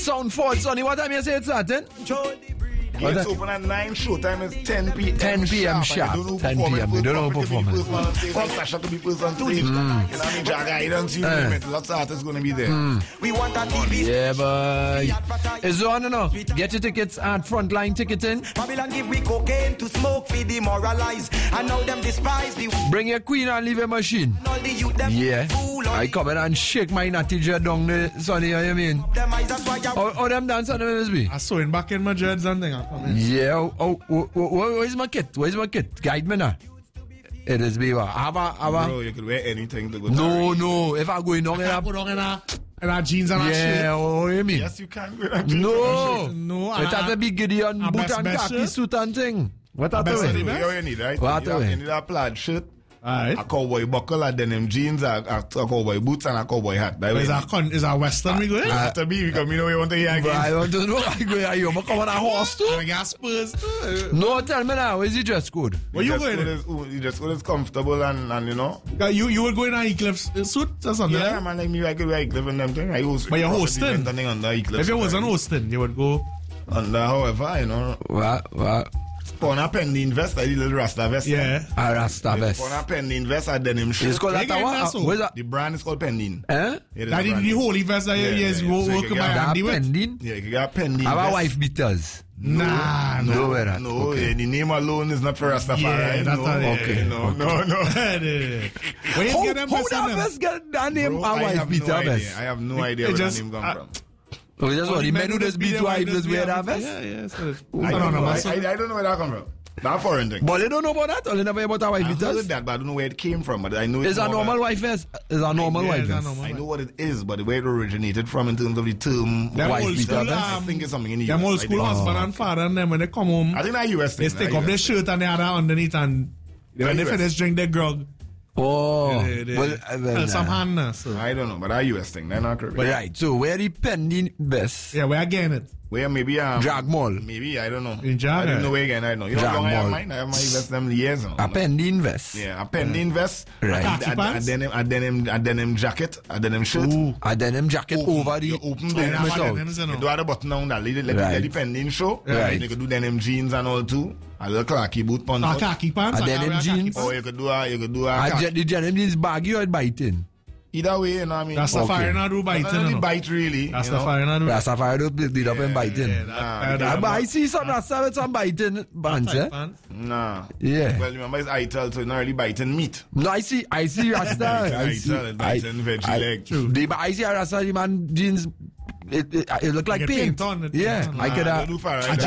Sound Ford, Sonny. What time you say it's at, then? It's open at 9, showtime is 10 p.m. 10 p.m. sharp. 10 p.m. We don't know performance. Sasha to be first on stage. You know what I mean? Jaga, I don't see lots of artists going to be there. We want a TV. Yeah, but it's on, no? Get your tickets at Frontline Ticketing. Babylon give we cocaine to smoke, we demoralize. And now them despise me. Bring your queen and leave a machine. All the youth them Yeah. fool. I come in and shake my natty jet down the Sonny, how you mean? Them eyes, that's why How them dance on the MSB? I saw him back in my dreads and thing. Yeah, where's my kit? Where's my kit? Guide me now. It is Beaver. Bro, you could wear anything to go to No. If I go in on I put on in our jeans and our shirt. yeah, what do you mean? Yes, you can wear No. It has a big Gideon a boot best and khaki shirt. suit and thing. What are best you of the doing? best. You need, right? What you way? need a plaid shirt, Alright. a cowboy buckle, a denim jeans, a cowboy boots, and a cowboy hat. That way. Is our Western we going? It have to be because we know we want to hear But I again. want to know. I go here. You come on a horse too? I got Spurs too. No, tell me now. Where's the dress code? Where you going? You just go as comfortable and you know. You would go in an Eclipse suit or something? Yeah, like? man, like me, I could wear Eclipse and them thing. I host. But you're hosting. Under Eclipse. If you wasn't hosting, you would go. Under, however, you know, What? on a pending vest, I did a little Rasta vest. Yeah. A Rasta vest. On a pending vest, I denim shirt. It's called They that get that one. so. Where's that? The brand is called Pending. Eh? It is That a is brand. the holy verse that Yeah, yes, yeah, yeah. So you work can by get That Andy with. pending. Yeah, you can get pending Have a vest. wife beaters. Nah, No, no. wear that. No, Okay. the name alone is not for Rastafari. Yeah, that's no, not it. okay. No. Where you get them How best on that them? vest get that name? Bro, A I wife have beater no idea. vest. I have no idea where just- the name come from. Oh, that's what the men who just beat wife just wear that vest. Yeah. I don't know. I don't know where that come from. That foreign thing. But they don't know about that. Or they never hear about a wife I've heard beaters. that, but I don't know where it came from. But I know It's a more normal about- wife vest. It's a normal Yeah, wife it's a vest. normal I know what it is, but where it originated from in terms of the term Them wife old beater school, vest. I think it's something in the them US. old I school think. husband and father and them when they come home, I think that US they thing. take that off their US shirt and they have that underneath and when they US. finish drink their grog. Oh. Well, some hand so. I don't know, but that US thing. They're not correct. Right. So where the pending vest? Yeah, we're getting it. Where maybe Drag Mall. Maybe I don't know. In Jaga. I don't know where again. I don't know. You know how Drag long I have Mall. mine? I have my vest them years now. A pending vest. Yeah, a pending vest. Right. Khaki pants? A denim jacket. A denim shirt. A denim jacket over the You open Yeah, the that's out. denims, you know. You do have the button down that let Right. the pending show. Right. You could do denim jeans and all too. A little khaki boot pants. Ah, khaki pants. A I denim wear khaki jeans. pants. Or you could do a khaki. The denim is baggy or biting. Either way, you know what I mean? That's the Okay. fire now do That's biting. not you the know. bite really. That's you the know? fire now do. Rastafari don't split it up and biting. But I see some Rasta with some biting bands, eh? Nah. Yeah. Well, remember it's ITEL, so it's not really biting meat. No, I see Rasta. I see. Biting veggie leg. I see Rasta, the man jeans. It look like Get paint. paint on it, Yeah, yeah. I could Don't do far, right?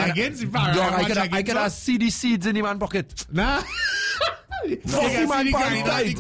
I could see the seeds in the man pocket. Nah. Fussy man pants tight.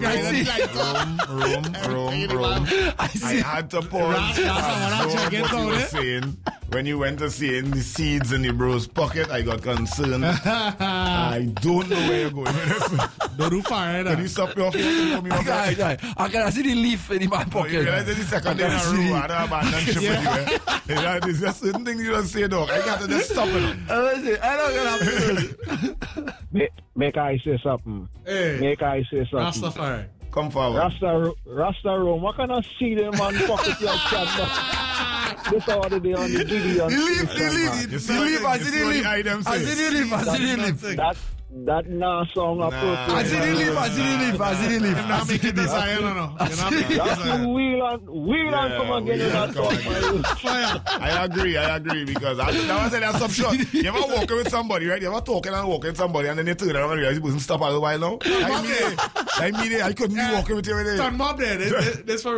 Room. I I see. had to pause. That's Absorb what I what you were check it saying. When you went to saying the seeds in the bro's pocket, I got concerned. I don't know where you're going with this. Don't do fire. Can you stop your face and come here? I can see the leaf in the man You pocket. realize that the second day in a row, I don't abandon ship anyway. There's just certain things you don't say, dog. I got to just stop it. I don't gonna Make I say something. Hey. Make I say something. Rastafari. Come forward. Rasta Rome. What kind of see them man pocket like that? This all the day on the Gideon. You see the items I see the leaf. That nah song appropriate. I see the leaf. You're not making this higher, no. You're not making this That's the higher. wheel and come again in that song. Fire. I agree because that was that's some shot. You ever walking with somebody, right? You ever talking and walking with somebody and then you turn around and realize you wasn't stop all the while now? I couldn't be walking with you every day. Turn mob there. This for real.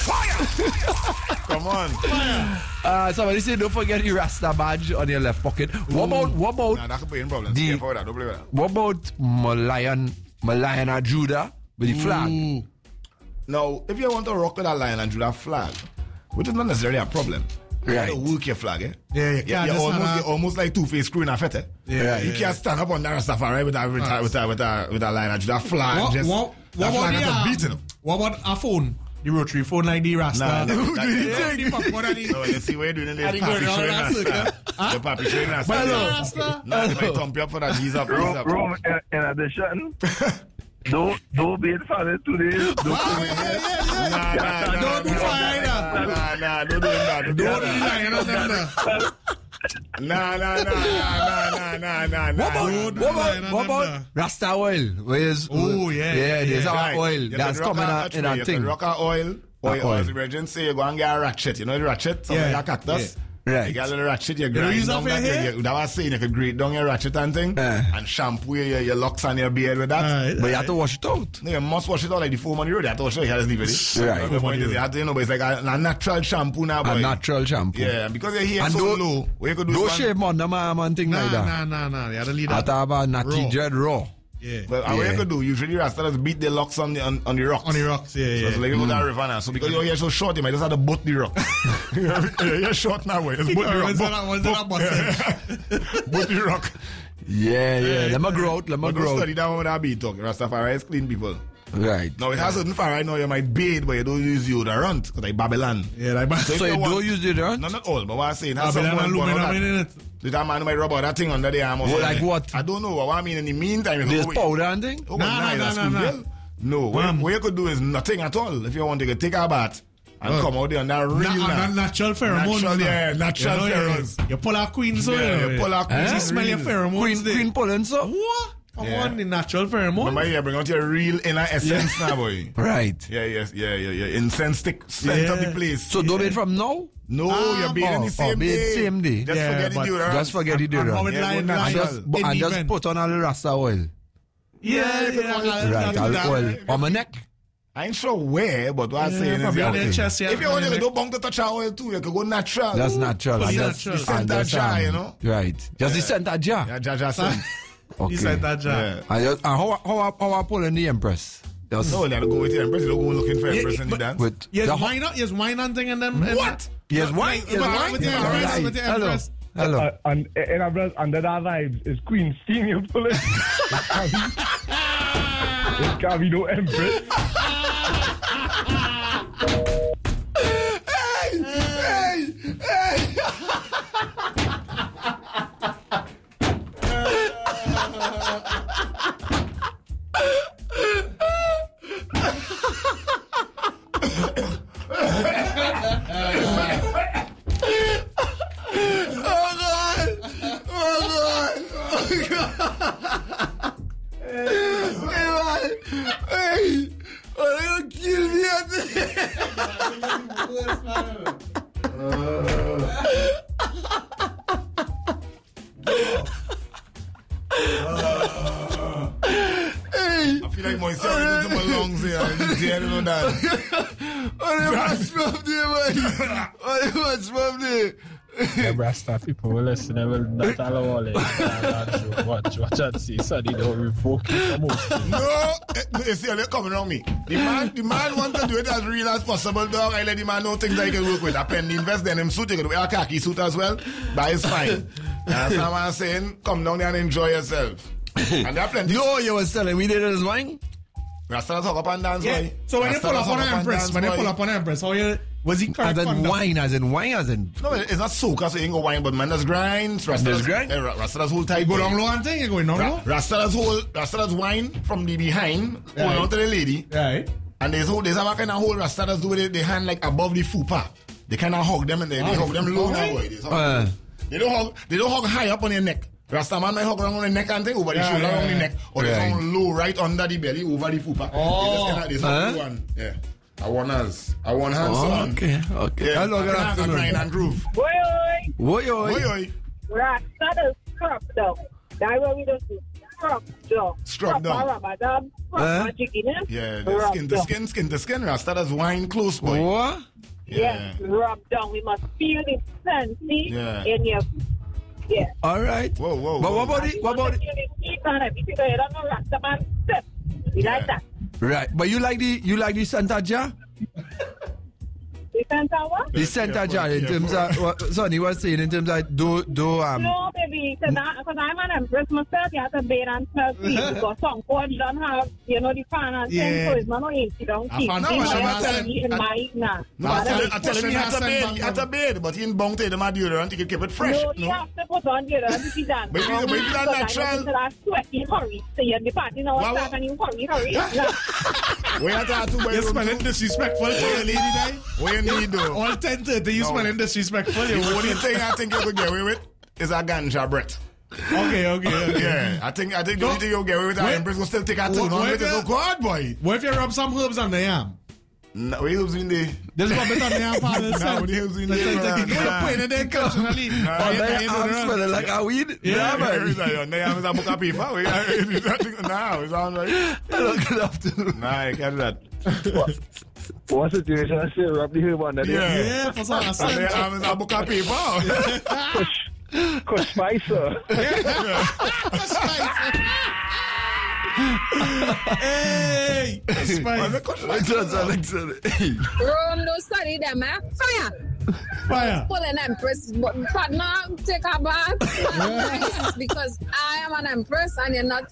Come on. Somebody say don't forget the Rasta badge on your left pocket. What about Nah, that could be in problems. The- Careful with that. Don't play with that. what about Malayan Judah with the flag? Now, if you want to rock with that Lion and Judah flag, which is not necessarily a problem, you Right. have to work your flag, eh? Yeah, you can't. You're almost like Two-Face screwing a fete. Yeah, You can't stand up on that Rastafari with that Lion and Judah flag. What That flag has to beat it. what about a phone? The rotary phone like the Rasta. Nah, The No, let's see what you're doing in And this you go papi around showing that Rasta. circle. The papi showing Rasta. Rasta. Nah, they might thump you up for that. Ease up. Rome, in addition, don't be funny today. Nah. Don't do fire either. Nah, don't do that. Don't be lying on them there. Nah. What about Rasta oil? Where's there's our oil that's coming out in that thing. Rocker oil. As the Virgin say, you go and get a ratchet. You know the ratchet? Some of your cactus. Right. You get a little ratchet, you don't grind use down that for your hair? that was saying you could grate down your ratchet and thing and shampoo your locks and your beard with that. But you have to wash it out. No, you must wash it out like the foam on the road. You have to wash it, you have to leave it. Right. The point is, you have to, but it's like a natural shampoo now, boy. A natural shampoo. Yeah, because your hair And so don't- low. What you could do Don't is shave on them arm and thing like that. Nah. You have to leave I that. thought about natty Raw. dread raw. Yeah. But what you could do, usually Rastas beat the locks on the rocks. On the rocks, yeah. So it's like you go down river now. So because your hair so short, you might just have to butt the rock. You're short now, boy. Just butt the rock. Was that Butt the rock. Yeah. Let me grow out. But don't study that one with that beat talk. Rastafari is clean people. Right. Now it has certain far right now you might bathe, but you don't use deodorant because like Babylon. Yeah, like So you don't use deodorant? No, not all, but what I'm saying, has Babylon and someone aluminum in it. that man might rub out that thing under the arm or something. Like what? I don't know. What I mean in the meantime, you There's go- powder and thing? Oh, Nah. No, what you could do is nothing at all. If you want to take a bath and come out there and that real Natural pheromones. Natural pheromones. You pull out queen, so You pull out You smell your pheromones. Queen pulling so? What? Come Yeah. on, the natural pheromones. Remember, you bring out your real inner essence now, boy. Right. Yeah. Incense stick scent of the place. So don't bathe from now? No, you're bathing the same bathe day. same day. Just Yeah, forget the but deodorant. Just forget the And how deodorant. it Yeah, line, go And natural. just put on a little Rasta oil. Yeah. Right, I'll oil. On my neck. I ain't sure where, but what I'm saying is, Probably on yeah, their chest, yeah. if you want to do bunk to touch our oil too, you could go natural. That's natural. Fully And natural. just- The and center just, jar, you know? Right. Just the center jar. Yeah, Jaja scent. Okay. He said that, Jack. Yeah. And how I pull in the Empress? Just No, you have to go with the Empress. You don't go looking for Empress in the dance. with Yes, the wine and thing and them. What? Yes, wine. Yes, wine. With the Yes, Empress, right. with the Hello. Empress. Hello. And under that vibes is Queen Steam you pull it. It can't be no Empress. I feel like my son into my lungs here. I'm just hearing on that. The Rasta people will listen, they will not allow all it. Watch and see. So they don't revoke it emotion. No, you see, they're coming around me. The man wants to do it as real as possible, dog. I let the man know things that he can work with. I pen invest in him suit. You can wear a khaki suit as well. That is fine. That's what I'm saying. Come down there and enjoy yourself. And there are plenty. No, you was telling me that is wine? Rasta talk up and dance, Yeah. boy. So when you Rasta pull up talk on an and Empress, dance, when you boy. pull up on an Empress, how you was he As correct? in wine, as in wine, as in. No, it's not soca, so you ain't go wine, but man, that's grind. There's grind? Rasta's whole tight. Go down low and thing, you going down low? Rasta's wine from the behind, hold on to the lady. Right. And there's a kind of whole Rasta's do with it, they hand like above the fupa. They kind of hug them and they hug them low now, boy. They don't hug high up on your neck. Rasta man might hug around on the neck and thing over the shoulder around the neck. Or they hug low right under the belly over the fupa. They just kind of one. Yeah. I want hands on. Okay. Yeah, Hello, good I grind afternoon. and groove. Oi, oi. Oi, oi. Rasta does scrub down. That's what we just do. Scrub down. Scrub down. Ramadan, scrub magic in it. Yeah, Rub skin down. to skin. Rasta does wine close, boy. What? Yes, rub down. We must feel the scent, see? Yeah. In your... Yeah. All right. Whoa. But what about it? What about it? Feel the heat and everything. You don't know Rasta man step. We like that. Right. But you like the Santa jar? The center what? The Santa jar in terms of what Sonny was saying in terms of do No, baby, because I'm an Empress myself, you have to bathe and smell sweet because some porch don't have, the fan and thing, so it's not no AC don't keep. fan no, You I'm have telling- to eat in my, nah. I tell him he had to bathe, but he in bunk to the deodorant, he can keep it fresh. No, you have to put on deodorant if you dance. But if you done natural- Because I sweaty hurry, so you're in the party now, Wow, and you hurry. Nah. Where you talk to boy? You smelling disrespectful to your lady there? What you need though? All 10:30 you smelling disrespectful. The only thing I think you could get away with is a ganja breath. Okay. Yeah, I think the only thing you'll get away with is Empress will still take a tune on with it. Oh God, boy. What if you rub some herbs on the yam? No, what herbs in there? Just rub it on the yam, father. No, what herbs in there? Put it in culturally. I'm smelling like a weed. Yeah, man. Nah, it's a book of paper. Nah, it's all right. Good afternoon. Nah, I can't do that. What situation I say? Rub the herb on that. Yeah, for some It's a book of paper. Kush Spicer. Hey! Alexander. Rome don't study them, eh? Fire! Pull an empress, but partner, take a bath. Because I am an empress and you're not